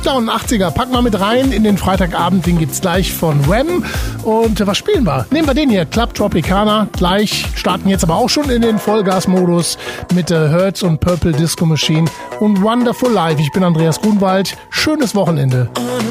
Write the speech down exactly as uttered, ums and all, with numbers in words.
Countdown achtziger, packen wir mit rein in den Freitagabend, den gibt's gleich von Wham. Und was spielen wir? Nehmen wir den hier, Club Tropicana. Gleich starten jetzt aber auch schon in den Vollgas-Modus mit äh, Hertz und Purple Disco Machine und Wonderful Life. Ich bin Andreas Grunwald. Schönes Wochenende.